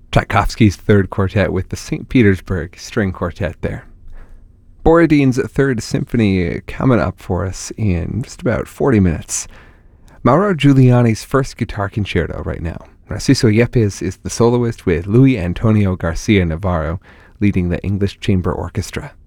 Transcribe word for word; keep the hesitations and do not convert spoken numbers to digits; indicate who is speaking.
Speaker 1: Tchaikovsky's Third Quartet with the Saint Petersburg String Quartet there. Borodin's Third Symphony coming up for us in just about forty minutes. Mauro Giuliani's First Guitar Concerto right now. Narciso Yepes is the soloist with Luis Antonio Garcia Navarro leading the English Chamber Orchestra.